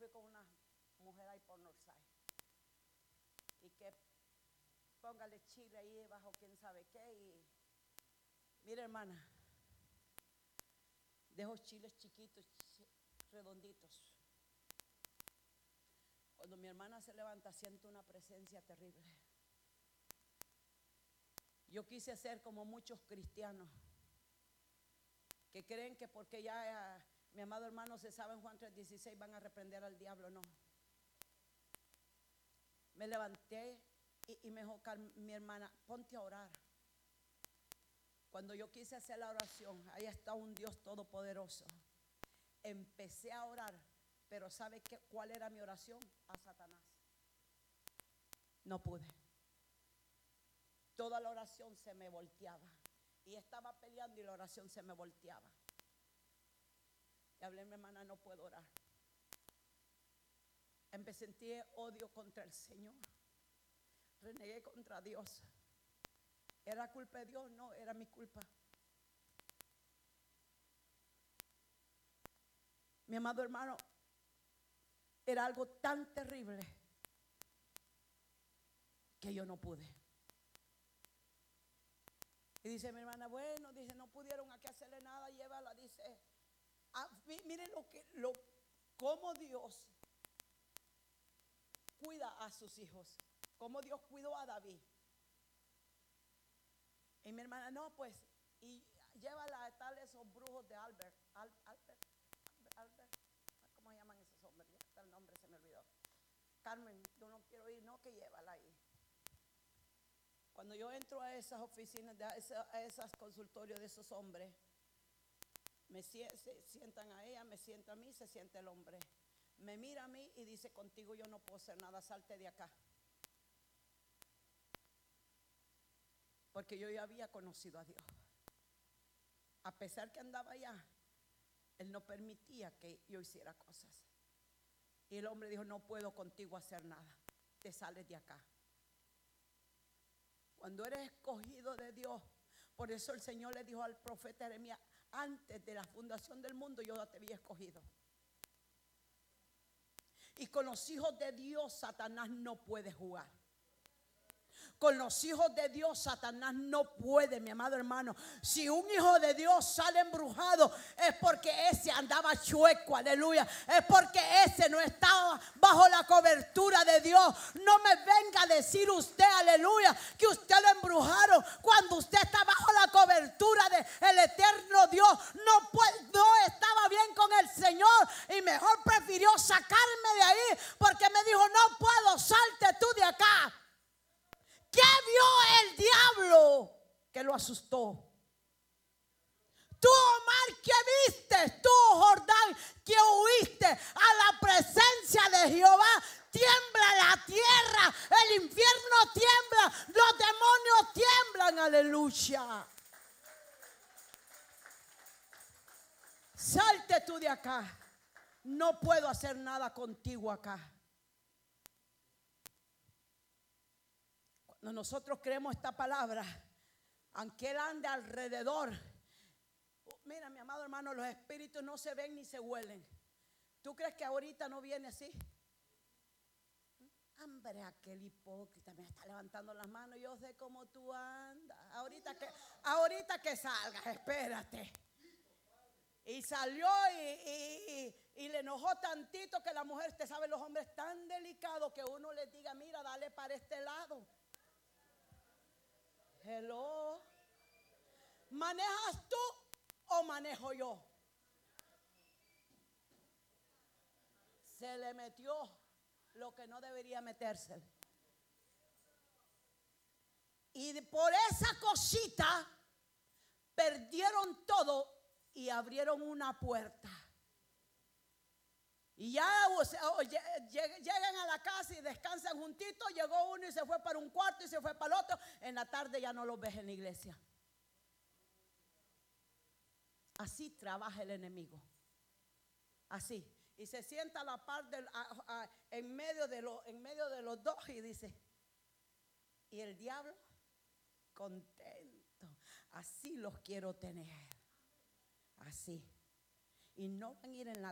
fui con una mujer ahí por Northside. Y que póngale chile ahí bajo quién sabe qué. Y mire, hermana, de esos chiles chiquitos, redonditos. Cuando mi hermana se levanta, siento una presencia terrible. Yo quise ser como muchos cristianos que creen que porque ya mi amado hermano se sabe en Juan 3:16 van a reprender al diablo. No. Me levanté y me dijo mi hermana, ponte a orar. Cuando yo quise hacer la oración, ahí está un Dios todopoderoso. Empecé a orar, pero ¿sabe cuál era mi oración? A Satanás. No pude. Toda la oración se me volteaba. Y estaba peleando y la oración se me volteaba. Y hablé a mi hermana, no puedo orar. Empecé a sentir odio contra el Señor. Renegué contra Dios. ¿Era culpa de Dios? No, era mi culpa. Mi amado hermano, era algo tan terrible que yo no pude. Y dice mi hermana, bueno, dice, no pudieron aquí hacerle nada, llévala, dice. Miren cómo Dios cuida a sus hijos, cómo Dios cuidó a David. Y mi hermana, no, pues, y llévala a tal esos brujos de Albert, ¿cómo llaman esos hombres? Ya hasta el nombre se me olvidó. Carmen, yo no quiero ir, no, que llévala ahí. Cuando yo entro a esas oficinas, a esos consultorios de esos hombres, se sientan a ella, me sienta a mí, se sienta el hombre. Me mira a mí y dice, contigo yo no puedo hacer nada, salte de acá. Porque yo ya había conocido a Dios. A pesar que andaba allá, Él no permitía que yo hiciera cosas. Y el hombre dijo, no puedo contigo hacer nada, te sales de acá. Cuando eres escogido de Dios, por eso el Señor le dijo al profeta Jeremías, antes de la fundación del mundo yo te había escogido. Y con los hijos de Dios Satanás no puede jugar. Con los hijos de Dios Satanás no puede, mi amado hermano. Si un hijo de Dios sale embrujado, es porque ese andaba chueco, aleluya. Es porque ese no estaba bajo la cobertura de Dios. No me venga a decir usted, aleluya, que usted lo embrujaron cuando usted está bajo la cobertura del eterno Dios. No estaba bien con el Señor y mejor prefirió sacarme de ahí, porque me dijo, no puedo, salte tú de acá. ¿Qué vio el diablo que lo asustó? Tú, Omar, ¿qué viste? Tú, Jordán, que huiste a la presencia de Jehová. Tiembla la tierra, el infierno tiembla, los demonios tiemblan, aleluya. Salte tú de acá. No puedo hacer nada contigo acá. Cuando nosotros creemos esta palabra, aunque Él ande alrededor, mira, mi amado hermano, los espíritus no se ven ni se huelen. ¿Tú crees que ahorita no viene así? Hombre, aquel hipócrita me está levantando las manos. Yo sé cómo tú andas. Ahorita que salgas, espérate. Y salió y le enojó tantito que la mujer, usted sabe, los hombres tan delicados que uno les diga, mira, dale para este lado. Hello. ¿Manejas tú o manejo yo? Se le metió lo que no debería meterse. Y por esa cosita perdieron todo y abrieron una puerta. Y ya llegan a la casa y descansan juntitos. Llegó uno y se fue para un cuarto y se fue para el otro. En la tarde ya no los ves en la iglesia. Así trabaja el enemigo. Así. Y se sienta a la par en medio de los dos y dice, y el diablo contento. Así los quiero tener. Así. Y no van a ir en la